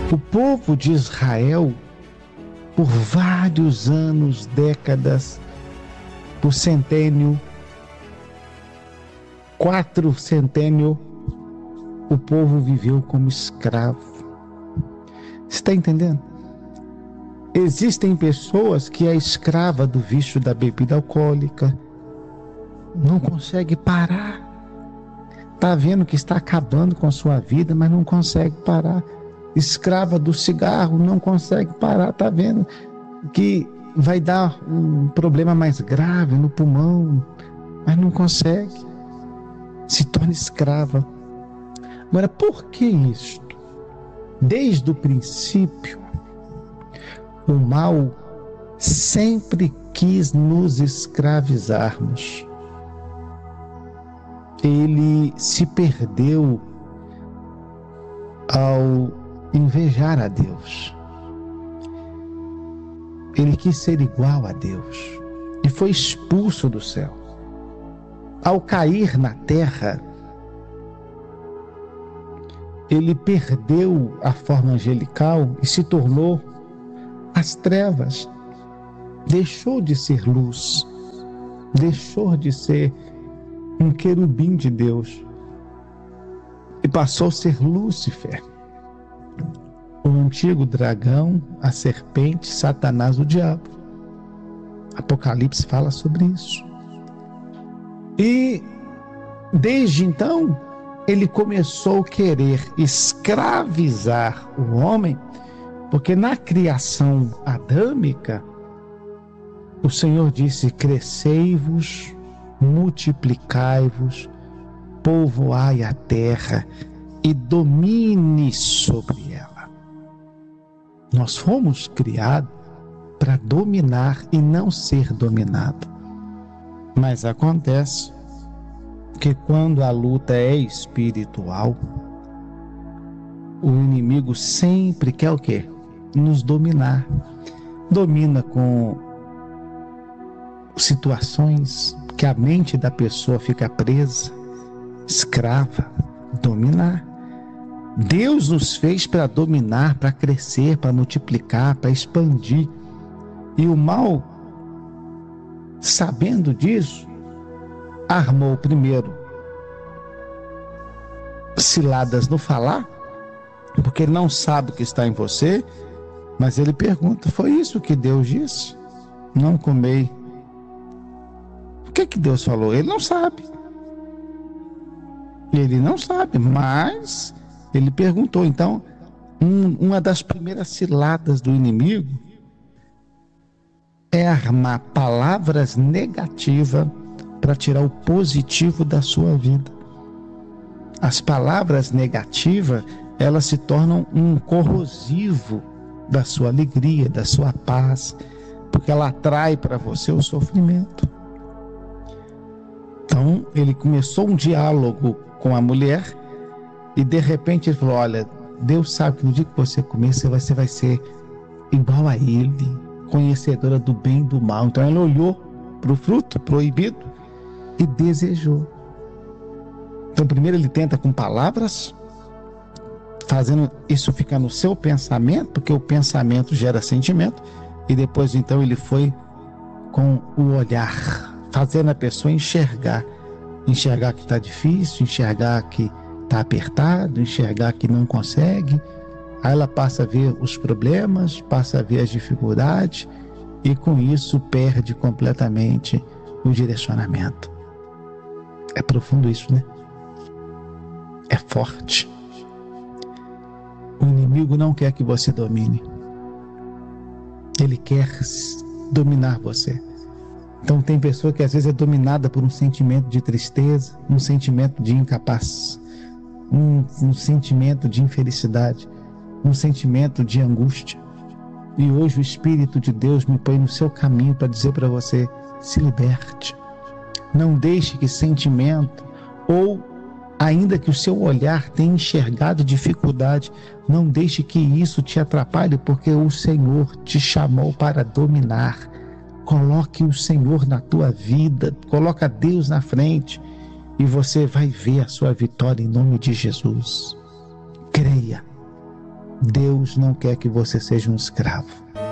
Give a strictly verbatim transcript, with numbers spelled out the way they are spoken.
O povo de Israel, por vários anos, décadas, por centênio, quatro centênios, o povo viveu como escravo. Você está entendendo? Existem pessoas que é escrava do vício da bebida alcoólica, não consegue parar. Está vendo que está acabando com a sua vida, mas não consegue parar. Escrava do cigarro, não consegue parar. Está vendo que vai dar um problema mais grave no pulmão, mas não consegue. Se torna escrava. Agora, por que isso? Desde o princípio, o mal sempre quis nos escravizarmos. Ele se perdeu ao invejar a Deus. Ele quis ser igual a Deus e foi expulso do céu. Ao cair na terra, ele perdeu a forma angelical e se tornou as trevas. Deixou de ser luz, deixou de ser um querubim de Deus e passou a ser Lúcifer, o antigo dragão, a serpente, Satanás, o diabo. Apocalipse fala sobre isso. E desde então ele começou a querer escravizar o homem, porque na criação adâmica o Senhor disse: crescei-vos, multiplicai-vos, povoai a terra e domine sobre ela. Nós fomos criados para dominar e não ser dominado. Mas acontece que quando a luta é espiritual, o inimigo sempre quer o quê? Nos dominar. Domina com situações que a mente da pessoa fica presa, escrava, dominar. Deus nos fez para dominar, para crescer, para multiplicar, para expandir. E o mal, sabendo disso, armou primeiro ciladas no falar, porque ele não sabe o que está em você, mas ele pergunta: foi isso que Deus disse? Não comei. O que que Deus falou? Ele não sabe. Ele não sabe, mas ele perguntou. Então, um, uma das primeiras ciladas do inimigo é armar palavras negativas para tirar o positivo da sua vida. As palavras negativas, elas se tornam um corrosivo da sua alegria, da sua paz, porque ela atrai para você o sofrimento. Então, ele começou um diálogo com a mulher e de repente ele falou: olha, Deus sabe que no dia que você comer, você vai, você vai ser igual a ele, conhecedora do bem e do mal. Então ela olhou para o fruto proibido e desejou. Então primeiro ele tenta com palavras, fazendo isso ficar no seu pensamento, porque o pensamento gera sentimento, e depois então ele foi com o olhar, fazendo a pessoa enxergar, enxergar que está difícil, enxergar que está apertado, enxergar que não consegue. Aí ela passa a ver os problemas, passa a ver as dificuldades e com isso perde completamente o direcionamento. É profundo isso, né? É forte. O inimigo não quer que você domine. Ele quer dominar você. Então tem pessoa que às vezes é dominada por um sentimento de tristeza, um sentimento de incapaz, um, um sentimento de infelicidade, um sentimento de angústia. E hoje o Espírito de Deus me põe no seu caminho para dizer para você: se liberte. Não deixe que sentimento, ou ainda que o seu olhar tenha enxergado dificuldade, não deixe que isso te atrapalhe, porque o Senhor te chamou para dominar. Coloque o Senhor na tua vida, coloca Deus na frente e você vai ver a sua vitória em nome de Jesus. Creia. Deus não quer que você seja um escravo.